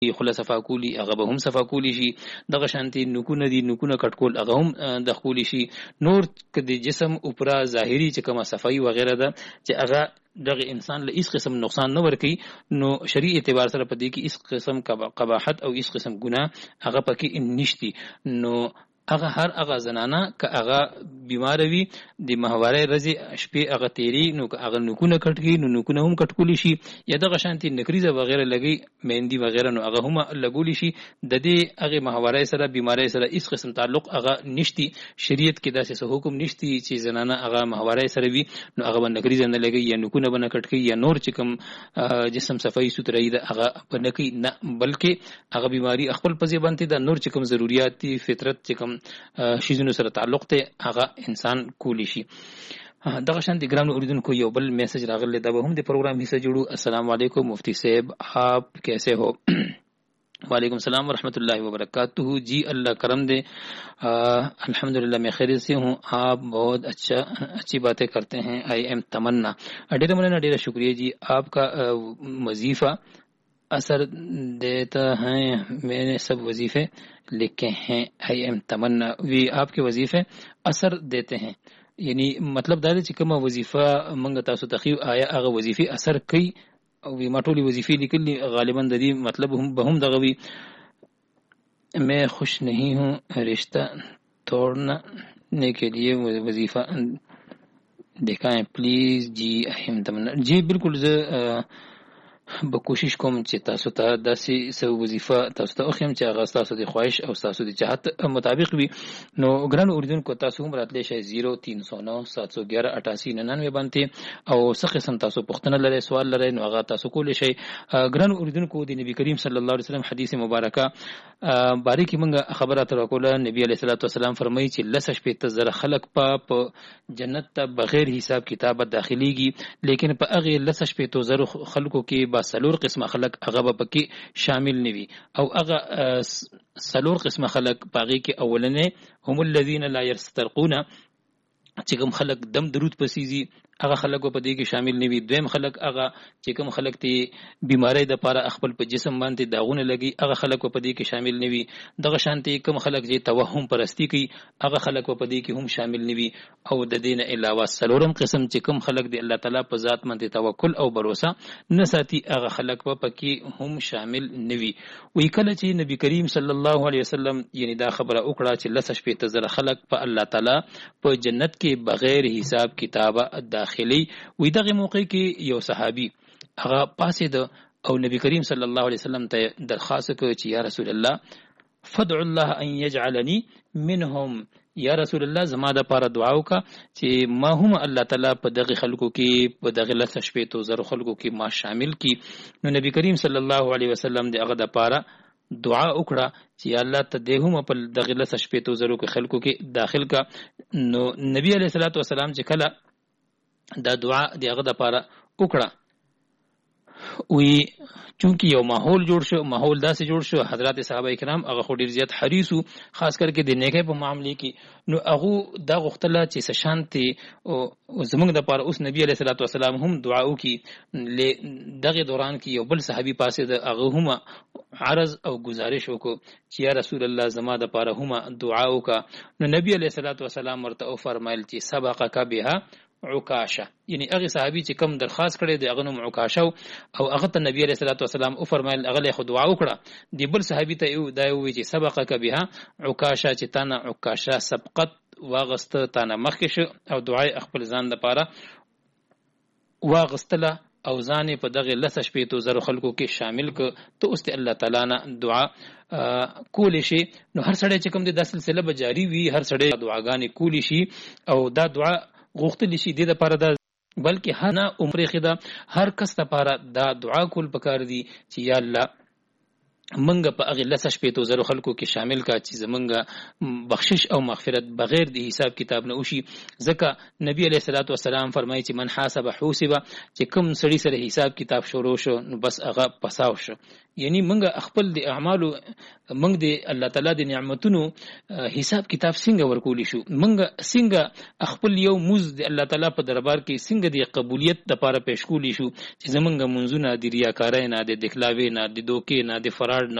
خله صفا کولی هغه به هم صفا کولی شي. دغه شانتي نکونه دي نکونه کټکول هغه هم د کولی شي. نور کدي جسم اوپرا ظاهري چې کومه صفائی وغیرہ ده چې هغه دغه انسان له هیڅ قسم نقصان نه ورکي نو شرعي اعتبار سره پدې کې هیڅ قسم قباحت او هیڅ قسم ګناه هغه پکې نشتی. نو هغه زنانه که هغه بیمار وي د ماهواره ورځې شپې هغه تیری نو که هغه نکونه کټکی نو نکونه هم کټکولی شي یا دغه شانتي نکریزه وغیرہ لګي مهندي وغیرہ نو هغه هم لګولی شي. د دې هغه ماهواره سره بیماری سره هیڅ قسم تعلق هغه نشتی. شریعت کې داسې حکم نشتی چې زنانه هغه ماهواره سره وي نو هغه نکریزه نه لګي یا نکونه بنه کټکی یا نور چې کوم جسم صفائی سترای ده هغه بنکی نه بلکې هغه بیماری خپل پځې باندې د نور چې کوم ضرورت دي فطرت چې کوم شیزونو سره تعلق ته هغه انسان کولی شي. دغه شان د ګرام اوریدونکو یو بل میسج راغلی دا به هم د پروګرام حصہ جوړو. السلام علیکم مفتی صاحب آپ کیسے ہو؟ وعلیکم السلام ورحمۃ اللہ وبرکاتہ. جی اللہ کرم دے الحمدللہ میں خیریت سے ہوں. آپ بہت اچھی باتیں کرتے ہیں. آئی ایم تمنا. ډیره مننه ډیره شکریہ جی. آپ کا وظیفہ اثر دیتا ہے. میں نے سب وظیفے لکھے ہیں. آئی ایم تمنا وی آپ کے وظیفے اثر دیتے ہیں یعنی مطلب دا چې کومه وظیفه منګ تاسو تخیو آیا هغه وظیفه اثر کوي او ما ټولي وظیفې لیکلي غالبا د دې مطلب هم دغه وی. میں خوش نہیں ہوں رشتہ توڑنے کے لیے وظیفہ دکھائیں پلیز. جی آئی ایم تمنا. جی بالکل زه به کوشش کوم چې تاسو ته داسې سو وظیفه تاسو ته اخیم چې هغه تاسو د خواهش او تاسو د جهت مطابق وي. نو ګران اوریدونکو تاسو هم راتلی شئ 0309 711 8899 باندې او څه قسم تاسو پوښتنه لرئ سوال لرئ نو هغه تاسو کولی شئ. ګران اوریدونکو د نبی کریم صلی الله علیه وسلم حدیث مبارکه باری کې موږ خبره تر کوله. نبی علیه الصلاۃ والسلام فرمایي چې لسه شپې زره خلق په جنت ته بغیر حساب کتاب داخليږي لیکن په هغه لسه شپې زره خلقو کې سلور قسمه خلق هغه به پکې شامل نوي او هغه سلور قسمه خلق باغی کې اولنې هم الذين لا يسترقون چې کوم خلق دم درود پسیزي هغه خلق په دې کې شامل نوي. دویم خلق هغه چې کوم خلق ته بیماری د پاره خپل په جسم باندې داغونه لګي هغه خلق په دې کې شامل نوي. دغه شانتي کوم خلق چې توهم پرستی کوي هغه خلق په دې کې هم شامل نوي. او د دین علاوه سلورم قسم چې کوم خلق دی الله تعالی په ذات باندې توکل او باور نه ساتي هغه خلق په کې هم شامل نوي. وی کله چې نبی کریم صلی الله علیه وسلم یعنی دا خبره وکړه چې لسه شپې زره خلق په الله تعالی په جنت کې بغیر حساب کتابه داخلي. وی دغه موقع کې یو صحابي هغه پاسې د او نبی کریم صلی الله علیه وسلم ته درخواست وکړ چې یا رسول الله فدع الله ان يجعلني منهم. یا رسول الله زما د پاره دعا وکړه چې ما هم الله تعالی په دغه خلکو کې په دغه لسه شپې زره خلکو کې ما شامل کی. نو نبی کریم صلی الله علیه وسلم دغه د پاره دعا وکړه چې الله ته دهم په دغه لسه شپې زره خلکو کې داخل کا. نو نبی علیه الصلاۃ والسلام چې کله دا دعا دغه د پاره وکړه وی چونکی یو ماحول جوړ شو داسې جوړ شو حضرات صحابه کرام هغه خو ډیر زیات حریصو خاص کر کې د نیکه په معاملې کې. نو هغه دا غوښتله چې سشانتي او زمونږ د پاره اوس نبی علیه الصلاۃ والسلام هم دعا وکي. دغه دوران کې یو بل صحابي پاسه د هغه هم عرض او گزارش وکړو چې یا رسول الله زما د پاره هم دعا وکا. نو نبی علیه الصلاۃ والسلام ورته فرمایل چې سبقک بها عکاشه یعنی هغه صحابي چې کوم درخواست کړي دی هغه نوم عکاشه او هغه ته نبی عليه الصلاه والسلام او فرمایل هغه له دعا وکړه. دی بل صحابي ته یو دا وی چې سبقک بها عکاشه چې تانا عکاشه سبقت واغست تانا مخکش او دعای خپل ځان د پاره واغستله او ځان په دغه لسه شپې زره خلکو کې شامل ک. ته اوس ته الله تعالی نه دعا کول شي. نو هر سړی چې کوم د سلسله به جاری وي هر سړی دعاګانې کول شي او دا دعا غوښتل شي د لپاره دا بلکې هنا عمر خدا هر کس لپاره دا دعا کول پکار دي چې یا الله منګ په هغه لسه شپې زره خلکو کې شامل کا چې زمونږ بخشش او مغفرت بغیر د حساب کتاب نه وشي. ځکه نبی علیه الصلاۃ والسلام فرمایي چې من حاسب حوسب چې کوم سړی سره حساب کتاب شروع شو نو بس هغه پساو شو یعنی منګه خپل د اعمالو منګ د الله تعالی د نعمتونو حساب کتاب څنګه ورکول شو، منګه څنګه خپل یو موز د الله تعالی په دربار کې څنګه د قبولیت لپاره پېښ کولی شو چې زمونږ منځونه د ریاکارۍ نه، د دخلاوي نه، د دوکې نه، د فراډ